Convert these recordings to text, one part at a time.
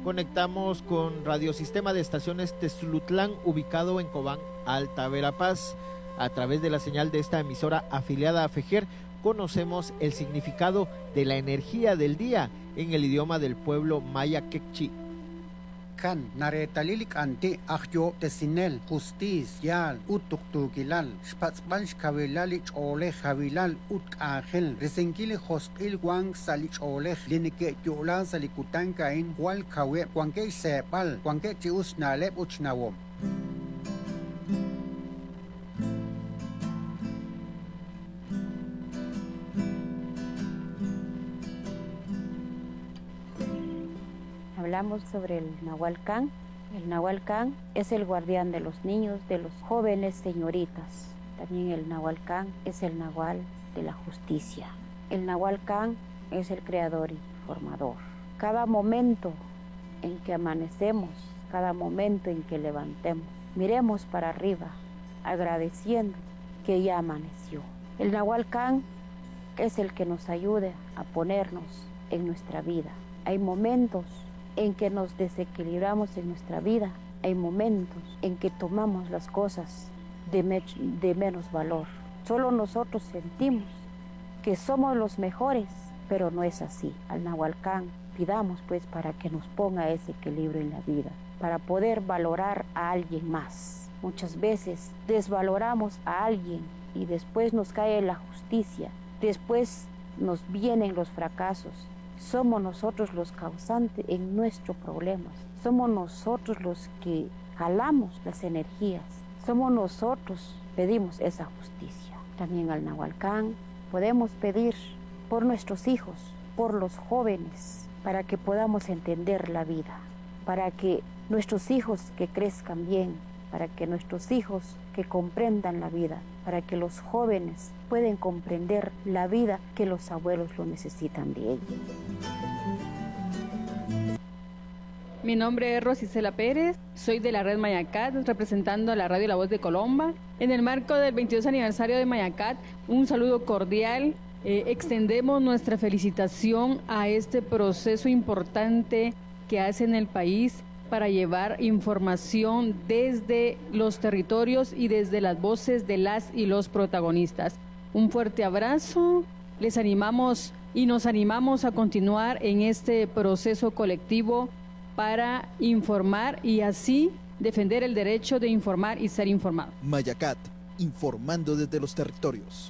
Conectamos con Radiosistema de Estaciones Texlutlán, ubicado en Cobán, Alta Verapaz. A través de la señal de esta emisora afiliada a FEJER, conocemos el significado de la energía del día en el idioma del pueblo maya quechí. Kan naretalilik anti ahyo tesinel justis yal utuktukilal spatspanch kavilali chole javilal utkajel resenkili hospil wang salich ole linike yolan salikutanka in wal kawe wanke sepal wanke chius nalep uchnawom. Hablamos sobre el Nahual Can. El Nahual Can es el guardián de los niños, de los jóvenes señoritas. También el Nahual Can es el Nahual de la justicia. El Nahual Can es el creador y formador. Cada momento en que amanecemos, cada momento en que levantemos, miremos para arriba, agradeciendo que ya amaneció. El Nahual Can es el que nos ayuda a ponernos en nuestra vida. Hay momentos en que nos desequilibramos en nuestra vida, hay momentos en que tomamos las cosas de menos valor. Solo nosotros sentimos que somos los mejores, pero no es así. Al Nahual Can pidamos pues para que nos ponga ese equilibrio en la vida, para poder valorar a alguien más. Muchas veces desvaloramos a alguien y después nos cae la justicia, después nos vienen los fracasos. Somos nosotros los causantes en nuestros problemas. Somos nosotros los que jalamos las energías. Somos nosotros pedimos esa justicia. También al Nahual Can podemos pedir por nuestros hijos, por los jóvenes, para que podamos entender la vida, para que nuestros hijos que crezcan bien, para que nuestros hijos que comprendan la vida, para que los jóvenes puedan comprender la vida que los abuelos lo necesitan de ellos. Mi nombre es Rosicela Pérez, soy de la red Mayacat, representando a la radio La Voz de Colomba. En el marco del 22 aniversario de Mayacat, un saludo cordial. Extendemos nuestra felicitación a este proceso importante que hace en el país para llevar información desde los territorios y desde las voces de las y los protagonistas. Un fuerte abrazo, les animamos y nos animamos a continuar en este proceso colectivo para informar y así defender el derecho de informar y ser informado. Mayacat, informando desde los territorios.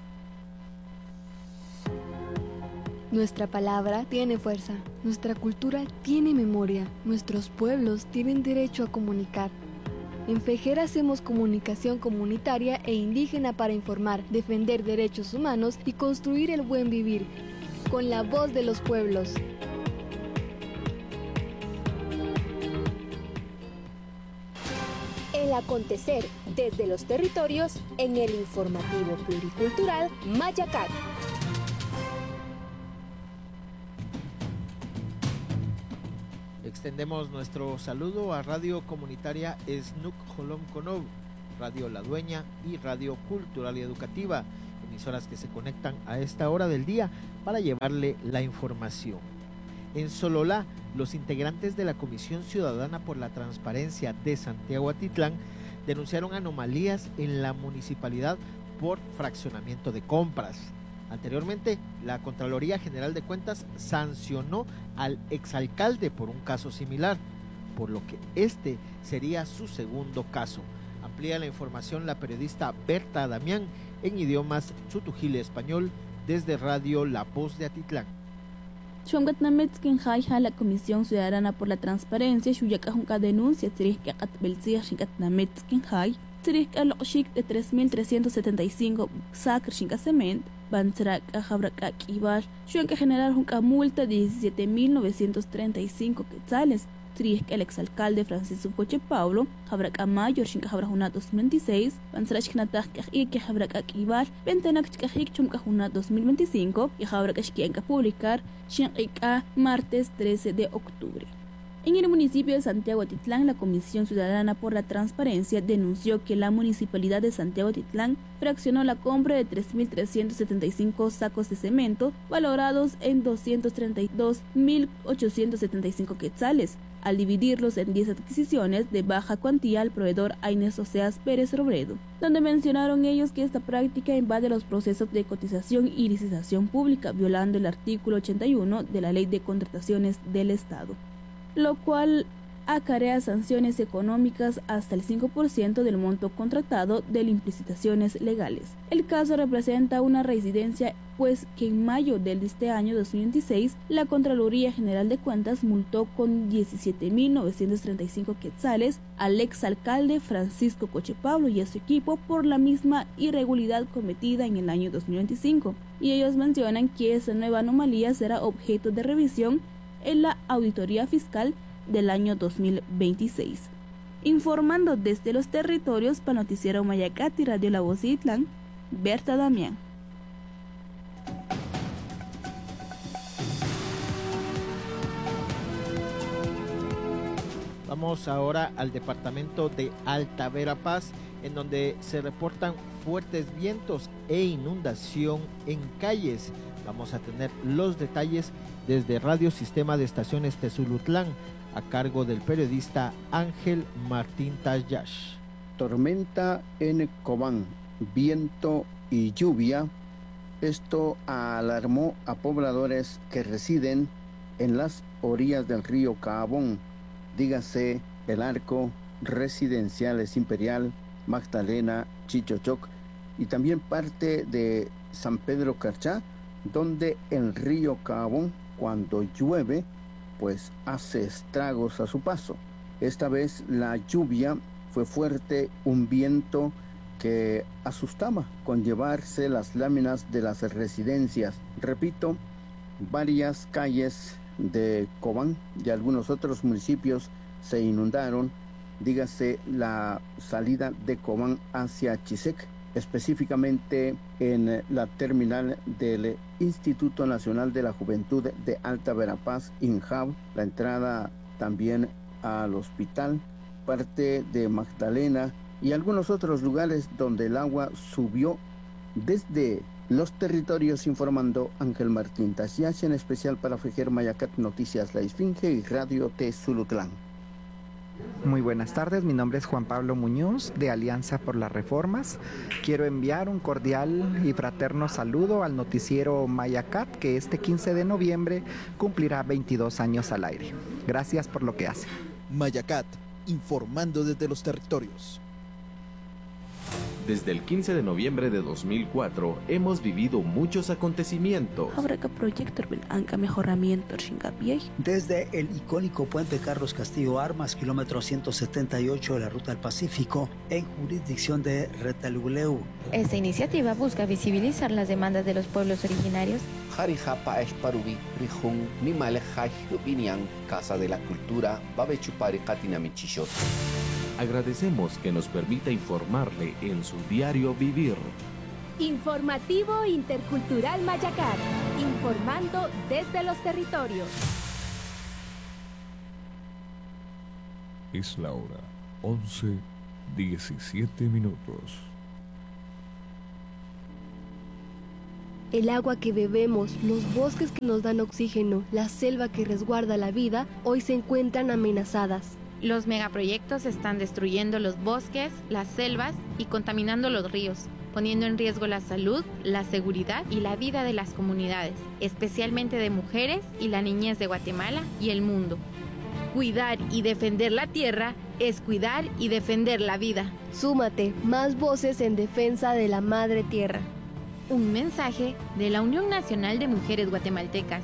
Nuestra palabra tiene fuerza, nuestra cultura tiene memoria, nuestros pueblos tienen derecho a comunicar. En FEJER hacemos comunicación comunitaria e indígena para informar, defender derechos humanos y construir el buen vivir, con la voz de los pueblos. El acontecer desde los territorios en el informativo pluricultural Mayacat. Extendemos nuestro saludo a Radio Comunitaria Esnuk Jolom Konov, Radio La Dueña y Radio Cultural y Educativa, emisoras que se conectan a esta hora del día para llevarle la información. En Sololá, los integrantes de la Comisión Ciudadana por la Transparencia de Santiago Atitlán denunciaron anomalías en la municipalidad por fraccionamiento de compras. Anteriormente, la Contraloría General de Cuentas sancionó al exalcalde por un caso similar, por lo que este sería su segundo caso. Amplía la información la periodista Berta Damián en idiomas tzutujil español desde Radio La Voz de Atitlán. Xuangatnametzkin Jaiha, la Comisión Ciudadana por la Transparencia, Xuyacajunca denuncia Tzirihka Atbelzia Xingatnametzkin Jai, Tzirihka Loqxik de 3.375 sacr Xinca Cement, Bantzraka Jabraka Kibal, Xuanca generar Junca multa de 17.935 quetzales. Tzirihka el exalcalde Francisco Poche Paulo, Jabraka Mayor Xinca Jabrajuna 2026, Bantzrachknataj Kajike Jabraka Kibal, Ventenak Chikajik Chumka Juna 2025 y Jabraka Xkienka publicar Xinqa martes 13 de octubre. En el municipio de Santiago Titlán, la Comisión Ciudadana por la Transparencia denunció que la Municipalidad de Santiago Titlán fraccionó la compra de 3.375 sacos de cemento valorados en 232.875 quetzales, al dividirlos en 10 adquisiciones de baja cuantía al proveedor Aines Oseas Pérez Robredo, donde mencionaron ellos que esta práctica invade los procesos de cotización y licitación pública, violando el artículo 81 de la Ley de Contrataciones del Estado, lo cual acarrea sanciones económicas hasta el 5% del monto contratado de licitaciones legales. El caso representa una reincidencia, pues que en mayo de este año 2026 la Contraloría General de Cuentas multó con 17.935 quetzales al exalcalde Francisco Coche Pablo y a su equipo por la misma irregularidad cometida en el año 2025, y ellos mencionan que esa nueva anomalía será objeto de revisión en la auditoría fiscal del año 2026. Informando desde los territorios para Noticiero Mayacat y Radio La Voz de Itlán, Berta Damián. Vamos ahora al departamento de Alta Verapaz, en donde se reportan fuertes vientos e inundación en calles. Vamos a tener los detalles desde Radio Sistema de Estaciones Tezulutlán, a cargo del periodista Ángel Martín Tayash. Tormenta en Cobán, viento y lluvia. Esto alarmó a pobladores que residen en las orillas del río Cabón, dígase El Arco, Residenciales Imperial, Magdalena, Chichochoc y también parte de San Pedro Carchá, donde el río Cabón, cuando llueve, pues hace estragos a su paso. Esta vez la lluvia fue fuerte, un viento que asustaba con llevarse las láminas de las residencias. Repito, varias calles de Cobán y algunos otros municipios se inundaron, dígase la salida de Cobán hacia Chisec, específicamente en la terminal del Instituto Nacional de la Juventud de Alta Verapaz, INJAV, la entrada también al hospital, parte de Magdalena y algunos otros lugares donde el agua subió. Desde los territorios, informando Ángel Martín Tayash, en especial para Fejer Mayacat Noticias La Esfinge y Radio Tezulutlán. Muy buenas tardes, mi nombre es Juan Pablo Muñoz de Alianza por las Reformas. Quiero enviar un cordial y fraterno saludo al noticiero Mayacat, que este 15 de noviembre cumplirá 22 años al aire. Gracias por lo que hace. Mayacat, informando desde los territorios. Desde el 15 de noviembre de 2004 hemos vivido muchos acontecimientos. Desde el icónico puente Carlos Castillo Armas, kilómetro 178 de la Ruta al Pacífico, en jurisdicción de Retaluleu. Esta iniciativa busca visibilizar las demandas de los pueblos originarios. Casa de la Cultura, Babechupari Katinamichishot. Agradecemos que nos permita informarle en su diario vivir. Informativo Intercultural Mayacat, informando desde los territorios. Es la hora 11:17. El agua que bebemos, los bosques que nos dan oxígeno, la selva que resguarda la vida, hoy se encuentran amenazadas. Los megaproyectos están destruyendo los bosques, las selvas y contaminando los ríos, poniendo en riesgo la salud, la seguridad y la vida de las comunidades, especialmente de mujeres y la niñez de Guatemala y el mundo. Cuidar y defender la tierra es cuidar y defender la vida. Súmate, más voces en defensa de la madre tierra. Un mensaje de la Unión Nacional de Mujeres Guatemaltecas.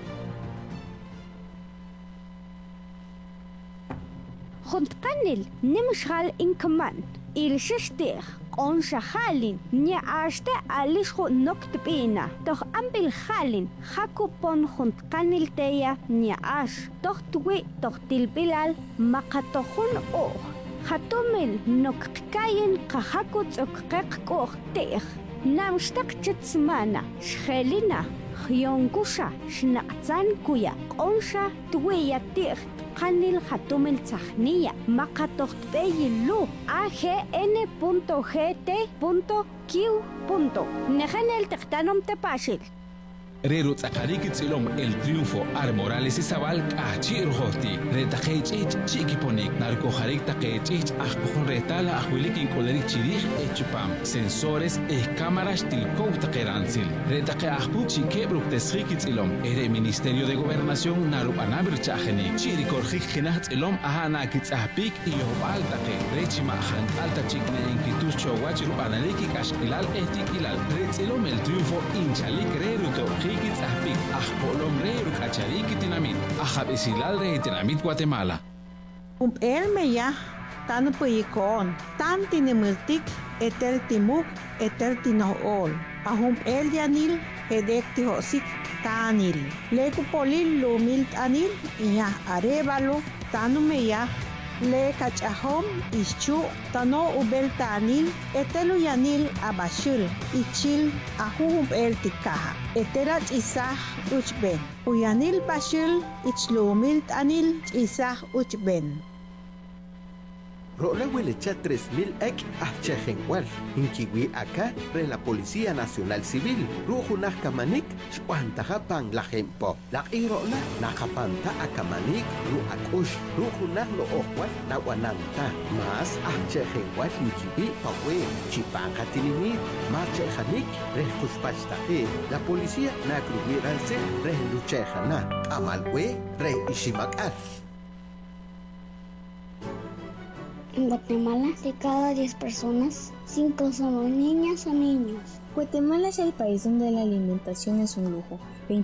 Juntkanil nimshal inkaman ilshishtir onshahalin nya ashte alisho noktpina doch ambil halin hakupon juntkanil teya nya ash doch twi doch tilbilal makatohun o hatomil noktkayin kahakut ukqeqkoh teh namshtak chitsmana shelina Hyonkusha Shnakzan Kuya Onsha Tuya Tir Kanil Hatumel Tzahnia Makatocht Beyilu AGN.GT.Q. Nejenel Techtanom Tepashil. Rero tsakariki tsilom el triunfo Ar Morales y Zabal kachi rojoti reta kechich chikiponik narko jarikta kechich ajkujun retala ajuilikin kolerik chirij echupam sensores cámaras tilkou takeransil reta ke ajpu chikebruk tesriki tsilom ere Ministerio de Gobernación narup anabir chajenik chirikorjik jinaj tsilom ahana kitzahpik y yobal take rechima ajan alta chikne inkitus chowach rup analiki kashkilal ehtikilal retsilom el triunfo inchalik reruto Kikits ahpik ajpolom reru kachariki tinamit ajabesilal de tinamit Guatemala. Elmeya tan puyikon tan tinemultik eter timuk eter tinool ahum el yanil hedek tihosik tanil leku polil lumil tanil ya arevalo tanumeya le kachahom ischu tano ubel tanil etelu yanil abashul ichil ahum el tikaha eterat isah uchben uyanil bashul ichlumil tanil isah uchben. Rola huelecha 3000 ek achejengual. Inkiwi acá re la Policía Nacional Civil. Rujunaj kamanik chuantajapan la jempo. La irola nakapanta akamanik ru akush. Rujunaj lo ojuan na wananta. Mas achejengual inkiwi pawe. Chipanja tinimit. Marchejanik re kuspachtaje. La policía na krugiranse re luchejana. Amalwe re ishimakal. En Guatemala, de cada 10 personas, 5 somos niñas o niños. Guatemala es el país donde la alimentación es un lujo.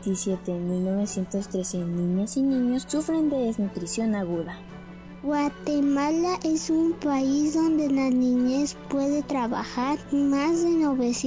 27.913 niñas y niños sufren de desnutrición aguda. Guatemala es un país donde la niñez puede trabajar. Más de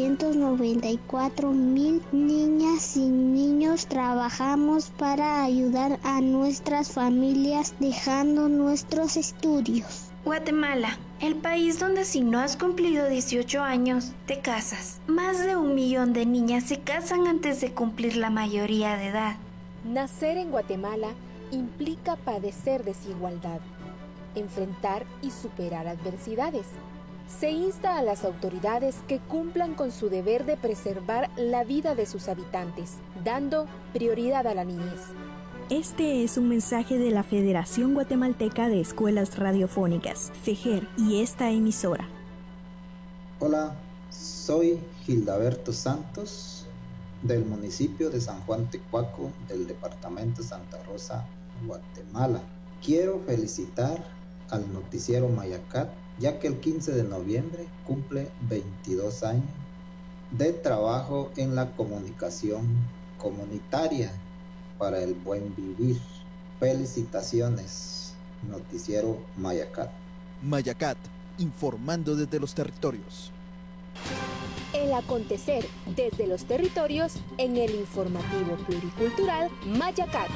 994,000 niñas y niños trabajamos para ayudar a nuestras familias dejando nuestros estudios. Guatemala, el país donde si no has cumplido 18 años, te casas. Más de 1 millón de niñas se casan antes de cumplir la mayoría de edad. Nacer en Guatemala implica padecer desigualdad, enfrentar y superar adversidades. Se insta a las autoridades que cumplan con su deber de preservar la vida de sus habitantes, dando prioridad a la niñez. Este es un mensaje de la Federación Guatemalteca de Escuelas Radiofónicas, FEGER, y esta emisora. Hola, soy Gildaberto Santos, del municipio de San Juan Tecuaco, del departamento Santa Rosa, Guatemala. Quiero felicitar al noticiero Mayacat, ya que el 15 de noviembre cumple 22 años de trabajo en la comunicación comunitaria para el buen vivir. Felicitaciones, noticiero Mayacat. Mayacat, informando desde los territorios. El acontecer desde los territorios en el informativo pluricultural Mayacat.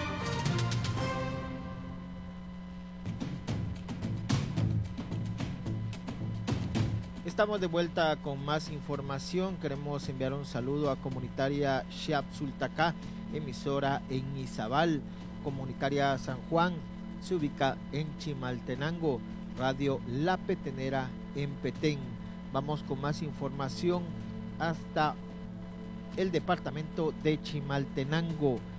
Estamos de vuelta con más información. Queremos enviar un saludo a Comunitaria Xiapsultacá, emisora en Izabal. Comunitaria San Juan se ubica en Chimaltenango. Radio La Petenera en Petén. Vamos con más información hasta el departamento de Chimaltenango.